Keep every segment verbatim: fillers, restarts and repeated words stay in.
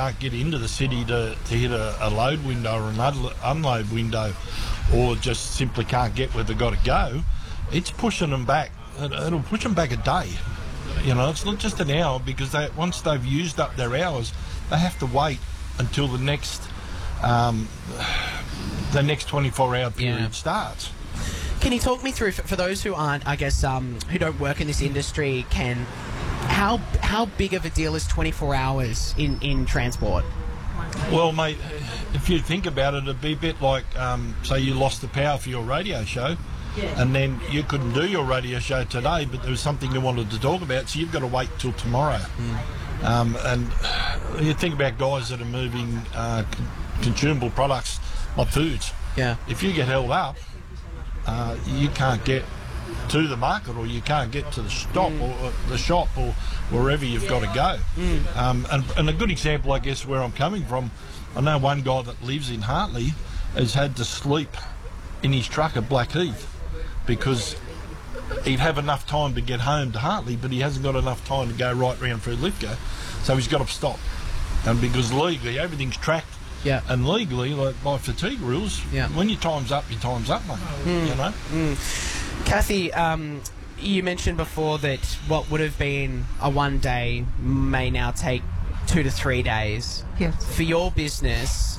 can't get into the city to, to hit a, a load window or an unlo- unload window, or just simply can't get where they've got to go, it's pushing them back. It, it'll push them back a day. You know, it's not just an hour, because they, once they've used up their hours, they have to wait until the next um, the next twenty-four hour period Yeah. starts. Can you talk me through, for, for those who aren't, I guess, um, who don't work in this industry, Ken, how how big of a deal is twenty-four hours in, in transport? Well, mate, if you think about it, it'd be a bit like, um, say you lost the power for your radio show, and then you couldn't do your radio show today, but there was something you wanted to talk about, so you've got to wait till tomorrow. Mm. Um, and you think about guys that are moving uh, con- consumable products like foods. Yeah. If you get held up, uh, you can't get to the market, or you can't get to the stop mm. or, or the shop or wherever you've got to go. Mm. Um, and, and a good example, I guess, where I'm coming from, I know one guy that lives in Hartley has had to sleep in his truck at Blackheath because he'd have enough time to get home to Hartley, but he hasn't got enough time to go right round through Lithgow, so he's got to stop. And because legally everything's tracked, yeah. and legally, like by fatigue rules, yeah. when your time's up, your time's up, mate. Mm. You know. Mm. Kathy, um, you mentioned before that what would have been a one day may now take two to three days. Yes. For your business,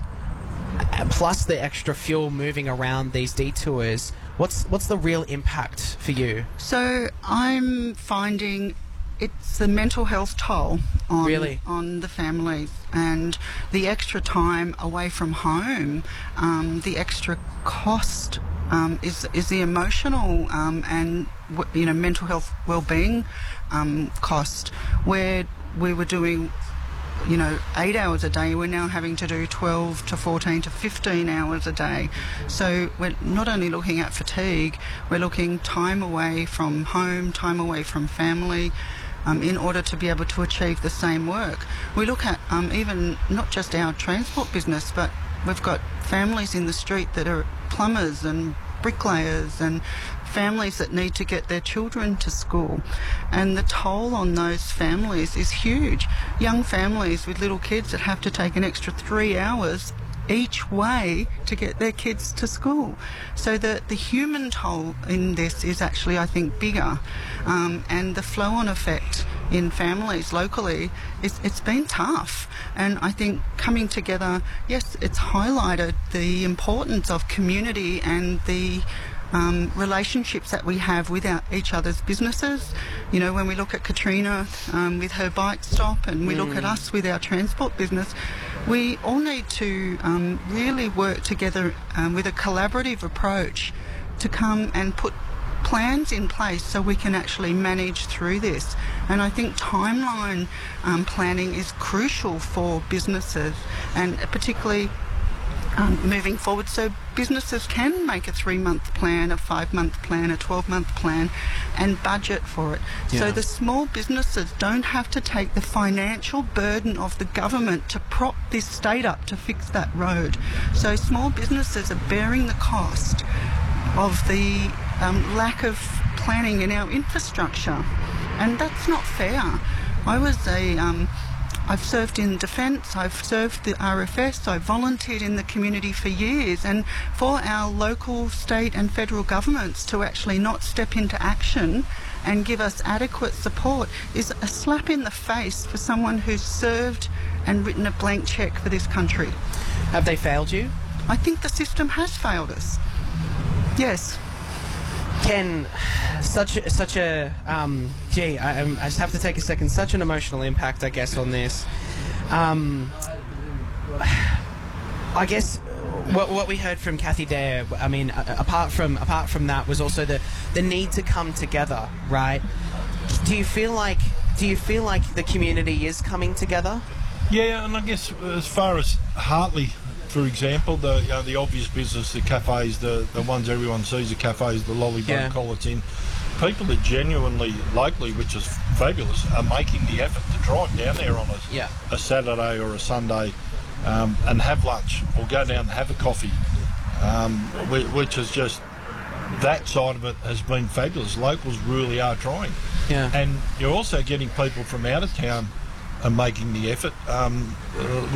plus the extra fuel moving around these detours, what's what's the real impact for you? So I'm finding it's the mental health toll on, really? on the families, and the extra time away from home, um, the extra cost um, is is the emotional um, and you know mental health well-being um, cost. Where we were doing you know eight hours a day, we're now having to do twelve to fourteen to fifteen hours a day. So we're not only looking at fatigue, we're looking time away from home, time away from family, Um, in order to be able to achieve the same work. We look at um, even not just our transport business, but we've got families in the street that are plumbers and bricklayers and families that need to get their children to school. And the toll on those families is huge. Young families with little kids that have to take an extra three hours each way to get their kids to school. So the, the human toll in this is actually, I think, bigger. Um, and the flow-on effect in families locally, is, it's been tough. And I think coming together, yes, it's highlighted the importance of community and the Um, relationships that we have with our, each other's businesses. You know, when we look at Katrina um, with her bike stop, and we mm. look at us with our transport business, we all need to um, really work together um, with a collaborative approach to come and put plans in place so we can actually manage through this. And I think timeline um, planning is crucial for businesses, and particularly Um, moving forward, so businesses can make a three-month plan, a five-month plan, a twelve-month plan, and budget for it. Yeah. So the small businesses don't have to take the financial burden of the government to prop this state up to fix that road. So small businesses are bearing the cost of the um, lack of planning in our infrastructure, and that's not fair. I was a... Um, I've served in defence, I've served the R F S, I've volunteered in the community for years, and for our local, state and federal governments to actually not step into action and give us adequate support is a slap in the face for someone who's served and written a blank cheque for this country. Have they failed you? I think the system has failed us. Yes. Ken, such a, such a um, gee, I, I just have to take a second. Such an emotional impact, I guess, on this. Um, I guess what, what we heard from Kathy there. I mean, apart from apart from that, was also the the need to come together, right? Do you feel like do you feel like the community is coming together? Yeah, and I guess as far as Hartley, for example, the you know, the obvious business, the cafes, the, the ones everyone sees, the cafes, the lollipop yeah. collets in, people that genuinely, locally, which is fabulous, are making the effort to drive down there on a, yeah. a Saturday or a Sunday um, and have lunch, or go down and have a coffee, um, which is just, that side of it has been fabulous. Locals really are trying. Yeah. And you're also getting people from out of town and making the effort. Um, uh,